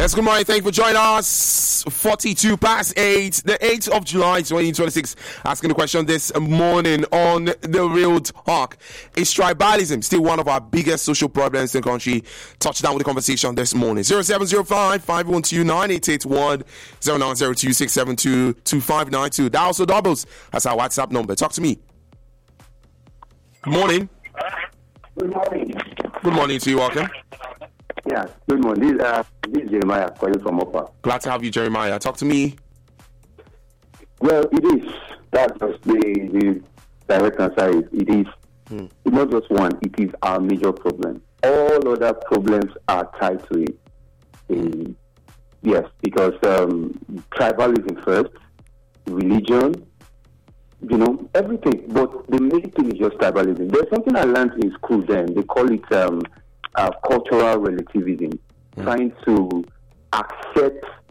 Yes, good morning. Thank you for joining us. 42 past 8, the 8th of July, 2026. Asking the question this morning on The Real Talk. Is tribalism still one of our biggest social problems in the country? Touch down with the conversation this morning. 0705-512-9881, 0902-672-2592. That also doubles as our WhatsApp number. Talk to me. Good morning. Good morning. Good morning to you, welcome. Yeah, good morning. This is Jeremiah calling from Upper. Glad to have you, Jeremiah. Talk to me. Well, it is. That's just the direct answer is it is. It's not just one, it is our major problem. All other problems are tied to it. Yes, because tribalism first, religion, everything. But the main thing is just tribalism. There's something I learned in school then. They call it cultural relativism, trying to accept